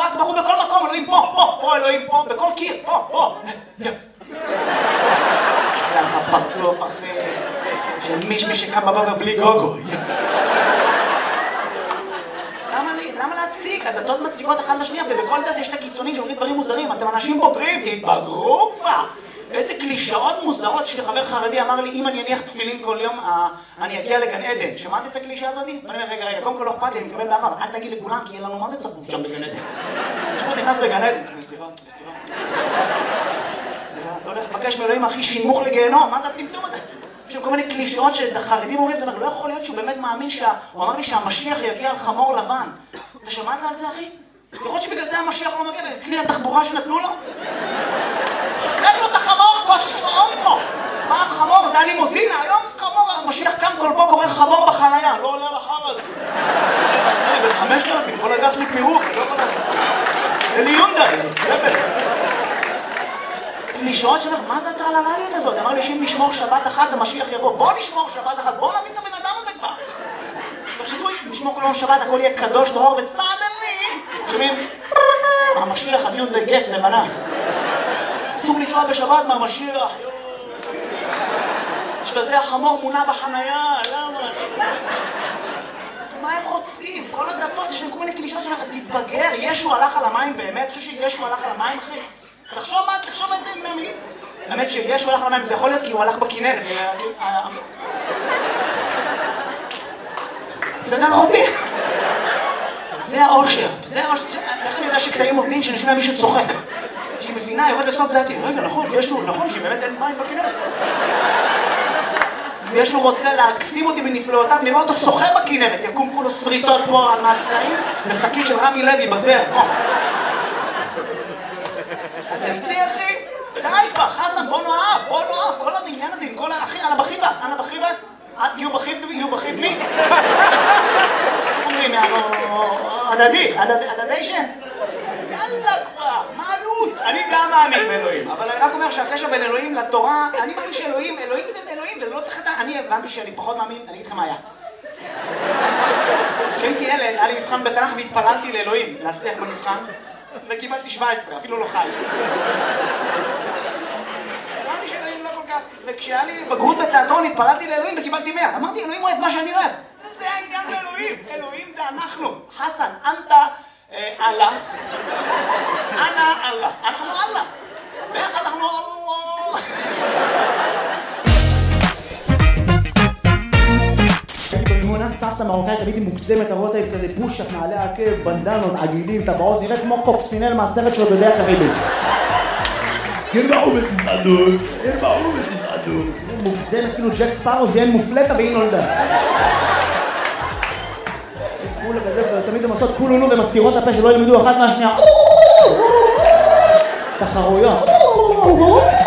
אכבר, הוא בכל מקום, אלוהים פה, אלוהים פה, בכל קיר, פה. היה לך פרצוף אחי, של מישמי שקם בבוקר בלי גוגו. למה להציג? הדתות מציקות אחת לשנייה, ובכל דת יש את הקיצונים שאומרים דברים מוזרים. אתם אנשים בוגרים, תתבגרו כבר! איזה קלישאות מוזרות. יש לי חבר חרדי אמר לי, אם אני אניח תפילין כל יום, אני אגיע לגן עדן. שמעתם את הקלישה הזאת? ואני אומר, רגע, קודם כל לא אכפת לי, אני מקבל באהבה, אבל אל תגיד לכולם, כי יהיה לנו מה זה צפוף שם בגן עדן. תשמעו, נכנס לגן עדן. סליחה. אתה הולך לבקש מאלוהים הכי שינמוך לגיהנום, מה זה הטמטום הזה? יש שם כל מיני קלישאות שחרדים אומרים, אתה אומר, לא יכול להיות שהוא באמת מאמין הוא אמר לי שהמשיח יגיע על חמור לבן. אתה שמעת על זה, אחי? יכול להיות שבגלל זה המשיח לא מגיע, בכלי התחבורה שנתנו לו? שתק לו את החמור, קוסומו! פעם חמור, זה היה לימוזינה, היום חמור, המשיח קם כל בוקר, קורא חמור בחנייה, לא עולה על החמור הזה. אני בן 5,000, כל הגב שלי פירוק, אני לא יכול לדעת. אלי יונדאי, סבל. קלישאות שאומר, מה זה הטרללליות הזאת? אמר לי שאם נשמור שבת אחת, המשיח יבוא. בוא נשמור שבת אחת, בוא נביא את הבן אדם הזה כבר. תחשבו, נשמור כל יום שבת, הכל יהיה קדוש, טהור וסדני. שומעים? המשיח, הביונדאי גץ, לבנה. אסור לנסוע בשבת מהמשיח. יש בזה החמור מונה בחנייה, למה? מה הם רוצים? כל הדתות, יש להם כל מיני קלישאות שאומר, תתבגר, ישו הלך על המים באמת? חושב שישו הלך על המים, אחי? תחשוב איזה מילים. האמת שישו הלך על המים, זה יכול להיות כי הוא הלך בכנרת. זה גם אותי. זה האושר. איך אני יודע שקטעים עובדים שנשמע מישהו צוחק? שהיא מבינה, יורד לסוף דעתי. רגע, נכון, ישו, נכון, כי באמת אין מים בכנרת. וישו רוצה להקסים אותי בנפלאותיו, נראה אותו שוחה בכנרת. יקום כולו שריטות פה על מהסלעים, ושקית של רמי לוי בזר. אתה איתי, אחי? די כבר, חסן, בוא נאהב. כל העניין הזה עם כל האחי, אנה בחיבה? יהיו בחיב מי? אומרים, הדדיישן? יאללה כבר, מה הלו"ז? אני גם מאמין באלוהים, אבל אני רק אומר שהקשר בין אלוהים לתורה, אני מאמין שאלוהים זה אלוהים, ולא צריך את אני הבנתי שאני פחות מאמין, אני אגיד לכם מה היה. כשהייתי ילד, היה לי מבחן בתנ"ך והתפללתי לאלוהים, להצליח במבחן, וקיבלתי 17, אפילו לא חי. אז אמרתי שאלוהים לא כל כך, וכשהיה לי בגרות בתיאטרון התפללתי לאלוהים וקיבלתי 100. אמרתי, אלוהים אוהב מה שאני אוהב. זה העניין לאלוהים. אלוהים זה אנחנו. חסן, אנטה, אללה. אנא, אללה. אנחנו אללה. ביחד אנחנו אללה. במימונה, סבתא מרוקאית, תמיד היא מוקסמת, הרואות עם כזה פושק, נעלי עקב, בנדנות, עגילים, טבעות, נראית כמו קוקסינל מהסרט של דודי הקריביים. ירבעו בתזעדות. מוגזמת, כאילו ג'ק ספארו זיין מופלטה והיא נולדה. כולה כזה, תמיד הם עושות כולולו ומסתירות הפה שלא ילמדו אחת מהשנייה. תחרויות.